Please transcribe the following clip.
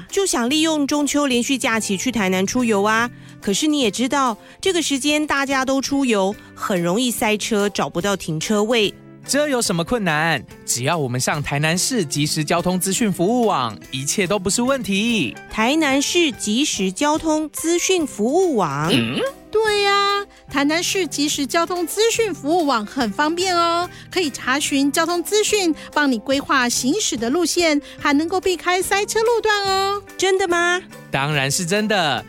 就想利用中秋连续假期去台南出游啊。可是你也知道，这个时间大家都出游，很容易塞车，找不到停车位。 这有什么困难？只要我们上台南市即时交通资讯服务网，一切都不是问题。 台南市即时交通资讯服务网。 对呀，台南市即时交通资讯服务网很方便哦，可以查询交通资讯，帮你规划行驶的路线，还能够避开塞车路段哦。 真的吗？ 当然是真的。